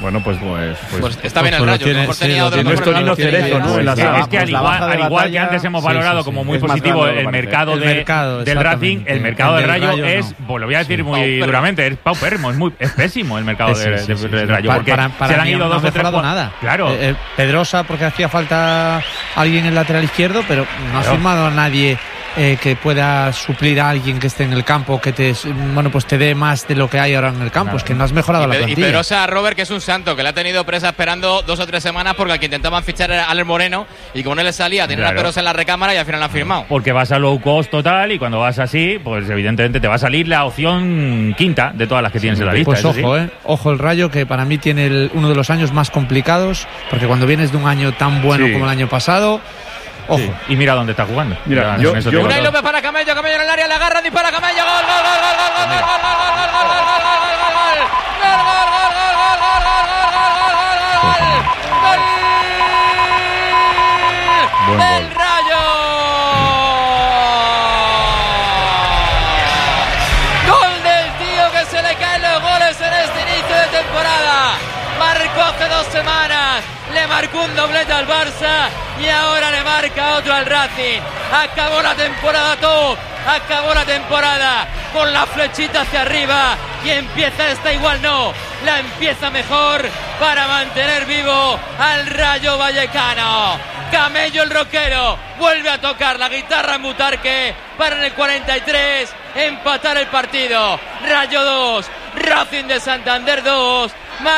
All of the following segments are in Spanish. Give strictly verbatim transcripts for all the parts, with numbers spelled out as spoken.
Bueno, pues pues, pues, pues está bien el Rayo. Tiene, mejor sí, tenía otro tiene esto Nino Cerezo, ¿no? En la Es, sala. es que al Pues la igual, baja de al igual que batalla, antes hemos sí, valorado sí, como sí. muy Es más positivo grande de lo el que mercado, parece. de, El mercado, del Racing, exactamente. el mercado El del del Rayo Rayo es, no. pues lo voy a decir Sí. muy Paupérrimo. duramente, es paupérrimo, es muy es pésimo el mercado Sí, sí, de- sí, de- sí, del sí. Rayo, Para- porque para, se para le han mí ido no dos ha o tres mejorado jugadores. nada. Claro. Eh, eh, Pedrosa porque hacía falta alguien en el lateral izquierdo, pero no ha Claro. firmado a nadie eh, que pueda suplir a alguien que esté en el campo, que te bueno pues te dé más de lo que hay ahora en el campo. Claro. Es que no has mejorado Y, la Pe- y plantilla. Pedrosa Robert, que es un santo, que le ha tenido presa esperando dos o tres semanas porque al que intentaban fichar era Alex Moreno y como no le salía, tenía Claro. una Pedrosa en la recámara y al final la han firmado. Porque vas a low cost total y cuando vas así, pues evidentemente te va a salir la opción quinta de todas las que tienes en la lista. Pues eso ojo, sí. eh. Ojo el Rayo, que para mí tiene el- uno de los años más complicados, porque cuando vienes de un año tan bueno Sí. como el año pasado, ojo. Sí. Y mira dónde está jugando. Mira, Ya, yo- con eso yo- te Unai digo todo. López para Camello, Camello en el área, la agarra, dispara Camello, gol, gol, gol, gol, gol, gol, gol, gol, gol, gol, gol, gol, gol, gol, gol, gol, gol, gol, gol, Buen del gol. Rayo. Gol del tío que se le caen los goles en este inicio de temporada. Marcó hace dos semanas, le marcó un doblete al Barça y ahora le marca otro al Racing. Acabó la temporada top, acabó la temporada con la flechita hacia arriba y empieza esta igual no, la empieza mejor para mantener vivo al Rayo Vallecano. Camello el rockero vuelve a tocar la guitarra en Butarque para en el cuarenta y tres empatar el partido. Rayo dos, Racing de Santander dos.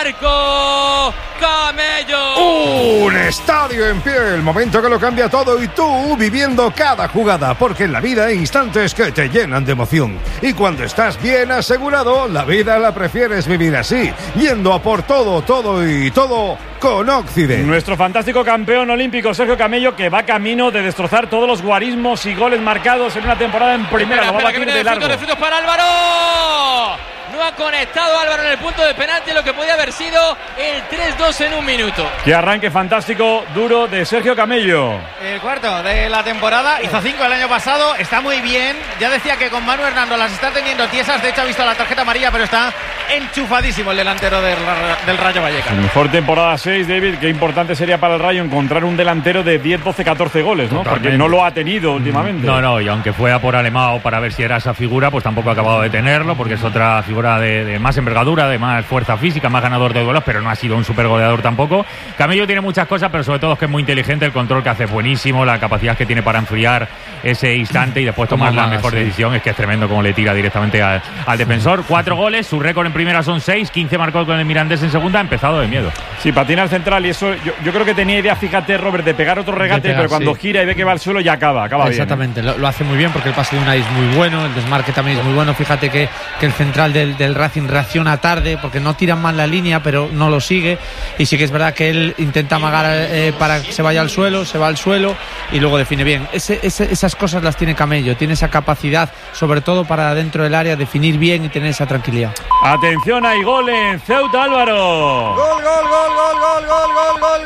Marco Camello. Un estadio en pie, el momento que lo cambia todo y tú viviendo cada jugada, porque en la vida hay instantes que te llenan de emoción. Y cuando estás bien asegurado, la vida la prefieres vivir así, yendo a por todo, todo y todo con Occident. Nuestro fantástico campeón olímpico Sergio Camello, que va camino de destrozar todos los guarismos y goles marcados en una temporada en primera. Espera, Lo va a espera, que batir viene de de frutos, largo. de frutos para Álvaro. No ha conectado Álvaro en el punto de penalti, lo que podía haber sido el tres dos en un minuto. Qué arranque fantástico, duro de Sergio Camello. El cuarto de la temporada, hizo cinco el año pasado, está muy bien. Ya decía que con Manu Hernando las está teniendo tiesas, de hecho ha visto la tarjeta amarilla, pero está enchufadísimo el delantero del, del Rayo Vallecano. Mejor temporada seis, David. Qué importante sería para el Rayo encontrar un delantero de diez, doce, catorce goles, ¿no? Totalmente. Porque no lo ha tenido últimamente. No, no, y aunque fue a por Alemão para ver si era esa figura, pues tampoco ha acabado de tenerlo, porque es otra figura de, de más envergadura, de más fuerza física, más ganador de duelos, pero no ha sido un super goleador tampoco. Camello tiene muchas cosas, pero sobre todo es que es muy inteligente, el control que hace es buenísimo, la capacidad que tiene para enfriar ese instante y después tomar la Amaga, mejor sí. decisión. Es que es tremendo como le tira directamente al, al defensor. Cuatro goles, su récord en primera son seis, quince marcó con el Mirandés en segunda, ha empezado de miedo. Sí, patina al central y eso, yo, yo creo que tenía idea, fíjate, Robert, de pegar otro regate, pegar, pero cuando sí. gira y ve que va al suelo ya acaba, acaba Exactamente, lo, lo hace muy bien porque el pase de Unai es muy bueno, el desmarque también es muy bueno. Fíjate que, que el central del, del Racing reacciona tarde porque no tiran mal la línea, pero no lo sigue. Y sí que es verdad que él intenta amagar eh, para que se vaya al suelo, se va al suelo y luego define bien. Ese, ese, esas cosas las tiene Camello, tiene esa capacidad, sobre todo para dentro del área, definir bien y tener esa tranquilidad. bien. Atención, hay gol en Ceuta, Álvaro. Gol, gol, gol, gol, gol, gol, gol, gol,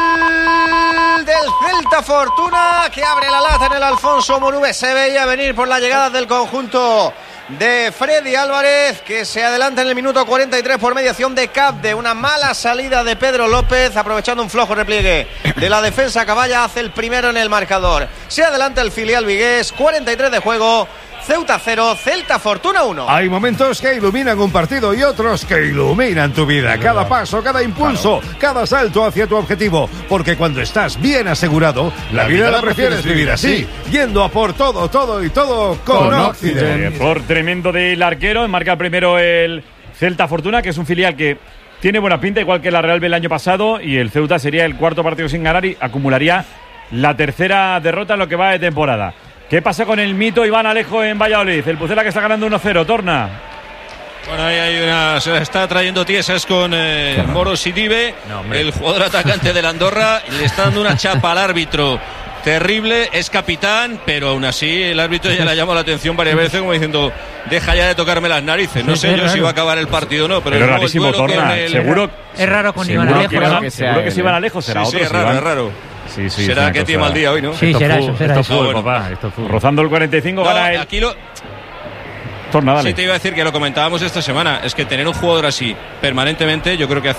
gol del Celta Fortuna, que abre la lata en el Alfonso Morube. Se veía venir por la llegada del conjunto de Freddy Álvarez, que se adelanta en el minuto cuarenta y tres por mediación de Capde. Una mala salida de Pedro López, aprovechando un flojo repliegue de la defensa. Caballa hace el primero en el marcador. Se adelanta el filial vigués, cuarenta y tres de juego. Ceuta cero, Celta Fortuna uno. Hay momentos que iluminan un partido y otros que iluminan tu vida. Cada paso, cada impulso, cada salto hacia tu objetivo. Porque cuando estás bien asegurado, la vida la prefieres vivir así, yendo a por todo, todo y todo con Occident. Por tremendo del arquero, marca primero el Celta Fortuna, que es un filial que tiene buena pinta, igual que la Real B el año pasado, y el Ceuta sería el cuarto partido sin ganar y acumularía la tercera derrota en lo que va de temporada. ¿Qué pasa con el mito Iván Alejo en Valladolid? El Pucela que está ganando uno cero, torna. Bueno, ahí hay una, se está trayendo tiesas con eh, Moro Sidibe, No, el jugador atacante del Andorra, le está dando una chapa al árbitro terrible, es capitán, pero aún así el árbitro ya le ha llamado la atención varias veces como diciendo, deja ya de tocarme las narices. No Sí, sé es yo raro. si va a acabar el partido o no, pero, Pero luego el rarísimo, duelo torna. con el- Seguro, Es raro con seguro Iván que, Alejo, Iván- ¿no? seguro que es Iván Alejo, será Sí, sí, otro. es raro, Iván. es raro. Sí, sí, Será es una que tiene cosa- mal día hoy, ¿no? Sí, Esto será fu- eso, será esto eso. fútbol, Ah, bueno. papá, esto fútbol. Rozando el cuarenta y cinco, No, gana el... aquí lo, Torna, dale. sí te iba a decir que lo comentábamos esta semana, es que tener un jugador así permanentemente, yo creo que hace